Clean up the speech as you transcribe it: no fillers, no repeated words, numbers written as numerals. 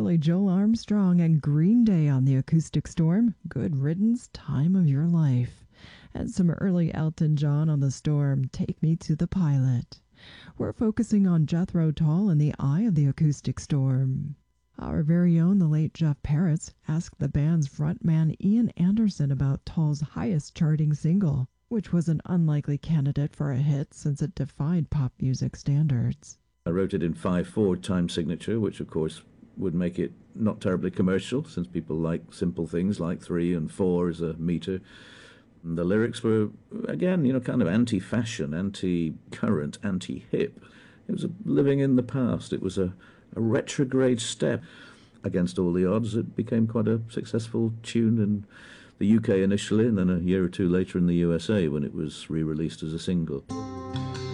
early Joel Armstrong and Green Day on the Acoustic Storm. Good riddance, time of your life. And some early Elton John on the Storm. Take me to the pilot. We're focusing on Jethro Tull and the Eye of the Acoustic Storm. Our very own, the late Jeff Parrots, asked the band's frontman Ian Anderson about Tull's highest charting single, which was an unlikely candidate for a hit since it defied pop music standards. I wrote it in 5/4 time signature, which of course would make it not terribly commercial, since people like simple things like 3 and 4 as a meter. And the lyrics were, again, kind of anti-fashion, anti-current, anti-hip. It was living in the past. It was a retrograde step. Against all the odds, it became quite a successful tune in the UK initially, and then a year or two later in the USA when it was re-released as a single.